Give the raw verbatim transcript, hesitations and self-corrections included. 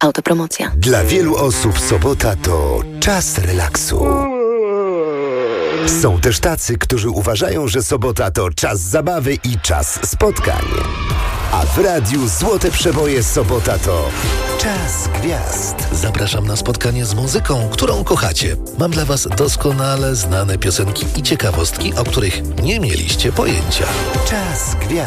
Autopromocja. Dla wielu osób sobota to czas relaksu. Są też tacy, którzy uważają, że sobota to czas zabawy i czas spotkań. A w radiu Złote Przeboje sobota to czas gwiazd. Zapraszam na spotkanie z muzyką, którą kochacie. Mam dla was doskonale znane piosenki i ciekawostki, o których nie mieliście pojęcia. Czas gwiazd.